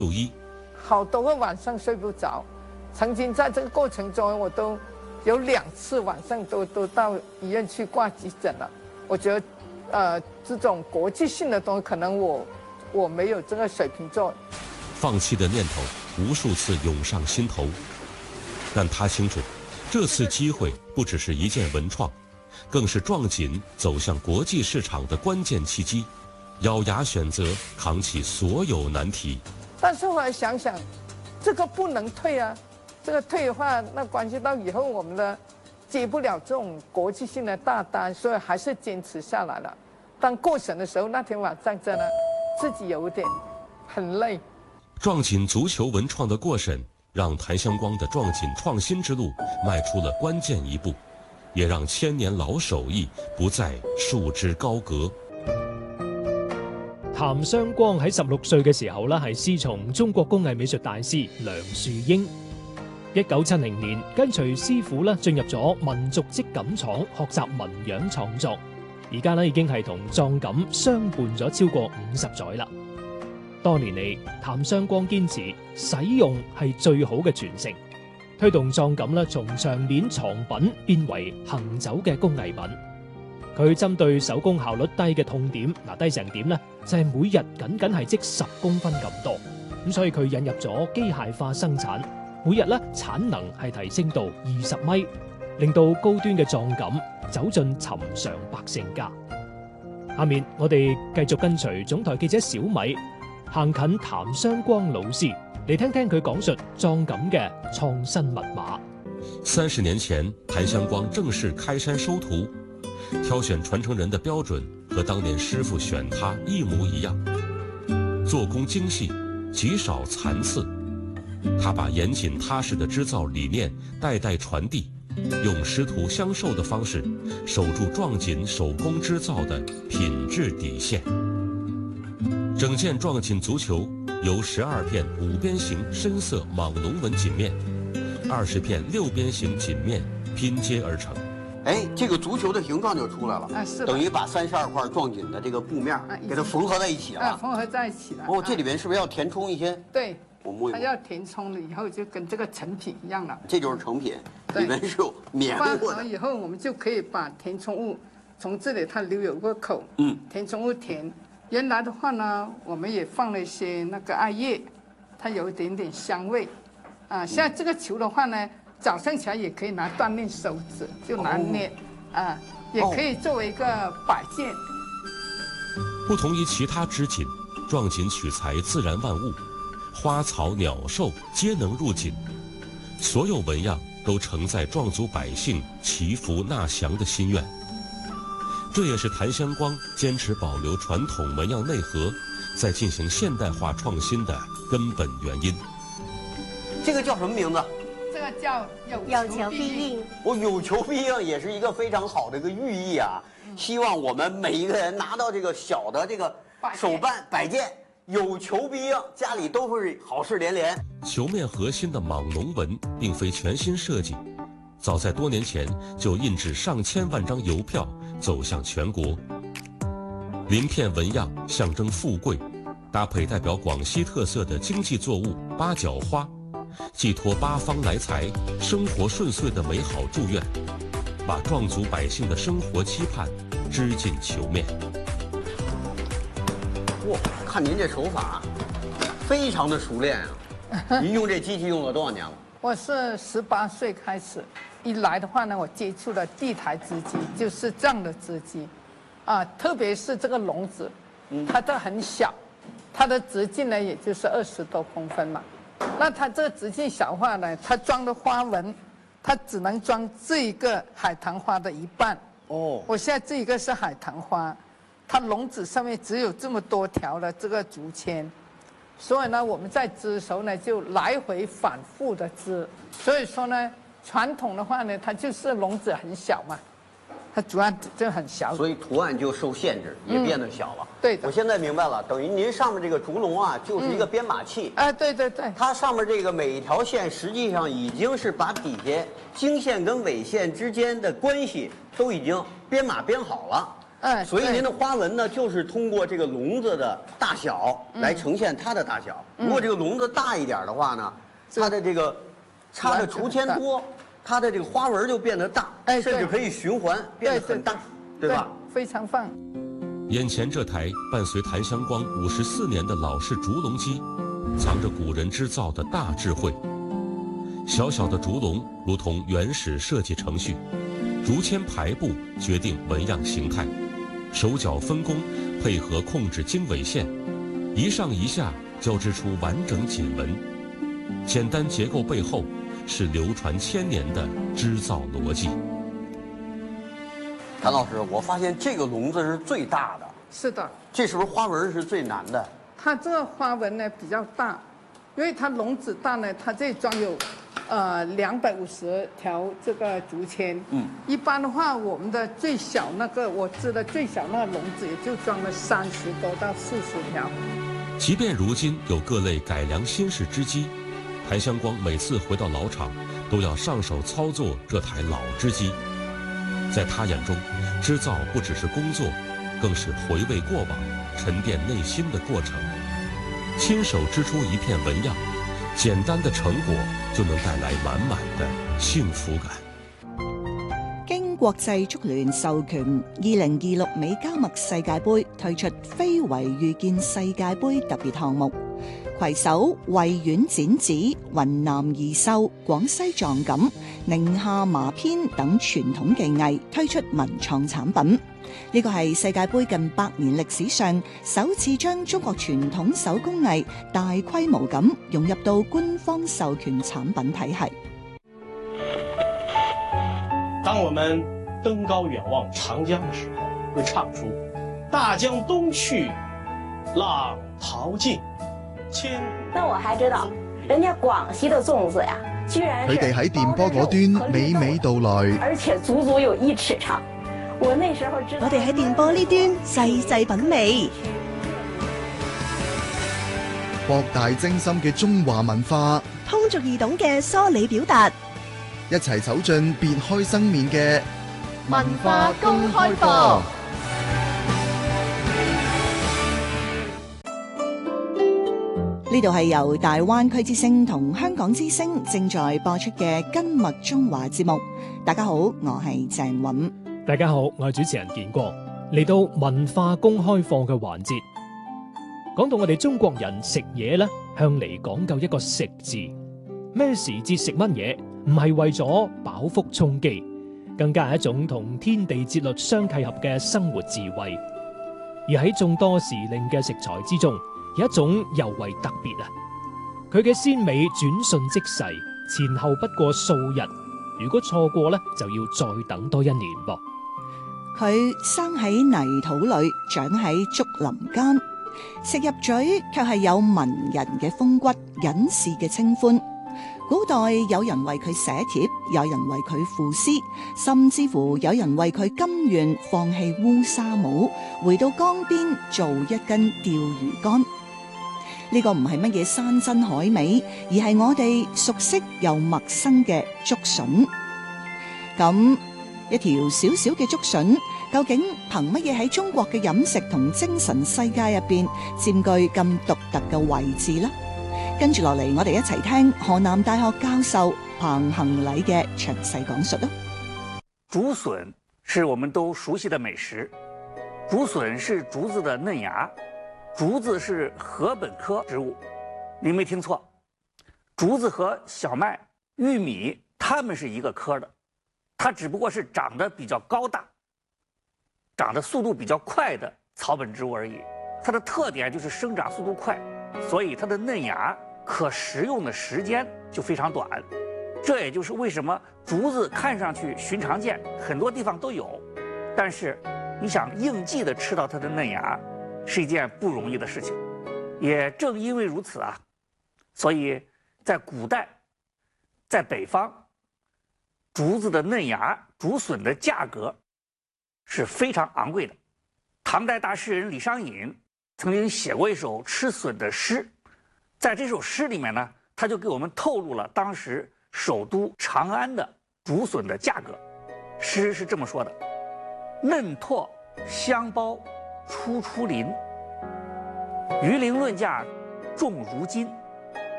医。 好多个晚上睡不着，曾经在这个过程中，我都有2次晚上都到医院去挂急诊了。我觉得，这种国际性的东西，可能我没有这个水平做。 放弃的念头无数次涌上心头，但他清楚，这次机会不只是一件文创，更是壮锦走向国际市场的关键契机。咬牙选择，扛起所有难题。 但是后来想想，这个不能退啊，这个退的话，那关系到以后我们的接不了这种国际性的大单，所以还是坚持下来了。当过审的时候，那天晚上真的自己有点很累。 壮锦足球文创的过审，让谭香光的壮锦创新之路迈出了关键一步，也让千年老手艺不再束之高閣。 譚湘光喺16歲嘅時候咧，係師從中國工藝美術大師梁樹英。1970年，跟隨師傅咧進入咗民族織錦廠學習紋樣創作，而家咧已經係同壯錦相伴咗超過50載啦。多年嚟，譚湘光堅持使用係最好嘅傳承，推動壯錦咧從場面藏品變為行走嘅工藝品。佢針對手工效率低嘅痛點，低成點呢？就係每日僅係織10公分咁多，咁所以佢引入咗機械化生產，每日咧產能係提升到20米，令到高端嘅壯錦走進尋常百姓家。下面我哋繼續跟隨總台記者小米行近譚湘光老師，嚟聽聽佢講述壯錦嘅創新密碼。 30年前，譚湘光正式開山收徒，挑選傳承人的標準和當年師傅選他一模一樣，做工精細，極少殘次。他把嚴謹踏實的織造理念代代傳遞，用師徒相授的方式，守住壯錦手工織造的品質底線。整件壯錦足球由12片5邊形深色莽龍紋錦面，20片6邊形錦面拼接而成。 哎，这个足球的形状就出来了， 是等于把32塊壯錦的這個布面給它縫合在一起了。 縫合在一起了。 哦，這裡面是不是要填充一些？ 對， 我摸一摸， 它要填充了以後就跟這個成品一樣了。 這就是成品，裡面是有棉過的。 放好以後，我們就可以把填充物從這裡它留有個口，填充物填。原來的話呢，我們也放了一些那個艾葉，它有一點點香味。啊，現在這個球的話呢，早上起來也可以拿鍛鍊手指，就拿捏，也可以作為一個擺件。 不同於其他織錦，壯錦取材自然萬物，花草鳥獸皆能入錦，所有紋樣都承載壯族百姓祈福納祥的心願。這也是譚湘光堅持保留傳統紋樣內核，再進行現代化創新的根本原因。 這個叫什麼名字？ 這個叫有求必應。 有求必應也是一個非常好的一個寓意啊！希望我們每一個人拿到這個小的這個手辦擺件，有求必應，家裡都會好事連連。 球面核心的莽龍紋並非全新設計，早在多年前就印製上千萬張郵票走向全國。鱗片紋樣象徵富貴，搭配代表廣西特色的經濟作物八角花，寄託八方來財、生活順遂的美好祝願，把壯族百姓的生活期盼織進球面。 哇，看您這手法，非常的熟練啊！您用這機器用了多少年了？ 我是18歲開始，一來的話呢，我接觸了地台織機，就是這樣的織機，特別是這個籠子，它都很小，它的直徑呢，也就是20多公分嘛。那它這個直徑小話呢，它裝的花紋，它只能裝這一個海棠花的一半。哦，我現在這一個是海棠花，它籠子上面只有這麼多條的這個竹籤。所以呢，我們在織的時候呢，就來回反覆的織。所以說呢，傳統的話呢，它就是籠子很小嘛，它圖案就很小， 所以圖案就受限制，也變得小了。 對的。 我現在明白了，等於您上面這個竹籠啊，就是一個編碼器。 對對對。 它上面這個每一條線，實際上已經是把底下經線跟緯線之間的關係都已經編碼編好了。 所以您的花纹呢，就是通过这个笼子的大小来呈现它的大小。如果这个笼子大一点的话呢，它的这个插的竹签多，它的这个花纹就变得大，甚至可以循环变得很大，对吧？ 非常棒。 眼前这台伴随檀香光54年的老式竹笼机，藏着古人织造的大智慧。小小的竹笼如同原始设计程序，竹签排布决定纹样形态，手脚分工配合控制经纬线，一上一下交织出完整锦纹。简单结构背后是流传1000年的织造逻辑。 谭老师，我发现这个笼子是最大的。 是的。 这是不是花纹是最难的？ 它这个花纹呢比较大，因为它笼子大呢，它这里装有250条这个竹签。一般的话，我们的最小那个我织的最小那个笼子也就装了30多到40条。 即便如今有各类改良新式织机，檀香光每次回到老厂都要上手操作这台老织机。在他眼中，织造不只是工作，更是回味过往、沉淀内心的过程。亲手织出一片纹样，简單嘅成果就能帶來滿滿嘅幸福感。 經國際足聯授權，2026美加墨世界盃推出非遺遇見世界盃特別項目，攜手惠縣剪紙、雲南義繡、廣西藏錦、寧夏麻編等傳統技藝推出文創產品。呢個係世界盃近100年歷史上首次將中國傳統手工藝大規模咁融入到官方授權產品體系。 當我們登高遠望長江的時候，會唱出大江東去，浪淘盡。 那我還知道，人家廣西的粽子呀，居然佢哋喺電波嗰端娓娓道來， 而且足足有1尺長。我那時候知道， 我哋喺電波呢端細細品味， 博大精深嘅中華文化， 通俗易懂嘅梳理表達， 一齊走進別開生面嘅文化公開課。 呢度係由大灣區之聲同香港之聲正在播出嘅根脈中華節目。大家好，我係鄭韻。 大家好，我係主持人建國。嚟到文化公開課嘅環節，講到我哋中國人食嘢咧，向嚟講究一個食字。咩時節食乜嘢，唔係為咗飽腹充飢，更加係一種同天地節律相契合嘅生活智慧。而喺眾多時令嘅食材之中，有一種尤為特別啊！佢嘅鮮美轉瞬即逝，前後不過數日。如果錯過咧，就要再等多1年噃。 佢生喺泥土裏，長喺竹林間，食入嘴卻係有文人嘅風骨、隱士嘅清歡。古代有人為佢寫帖，有人為佢賦詩，甚至乎有人為佢甘願放棄烏紗帽，回到江邊做一根釣魚竿。呢個唔係乜嘢山珍海味，而係我哋熟悉又陌生嘅竹筍。咁一條小小嘅竹筍，究竟憑乜嘢喺中國嘅飲食同精神世界入邊佔據咁獨特嘅位置呢？跟住落嚟，我哋一齊聽河南大學教授彭恒禮嘅詳細講述咯。 竹筍是我們都熟悉的美食，竹筍是竹子的嫩芽。竹子是禾本科植物，您没听错，竹子和小麥、玉米它們是一個科的，它只不過是長得比較高大、長得速度比較快的草本植物而已。它的特點就是生長速度快，所以它的嫩芽可食用的時間就非常短。這也就是為什麼竹子看上去尋常見，很多地方都有，但是你想應季的吃到它的嫩芽是一件不容易的事情。也正因為如此啊，所以在古代，在北方，竹子的嫩芽、竹筍的價格是非常昂貴的。唐代大詩人李商隱曾經寫過一首吃筍的詩，在這首詩裡面呢，他就給我們透露了當時首都長安的竹筍的價格。詩是這麼說的：嫩拓香包出林，鱼鳞论价重如金。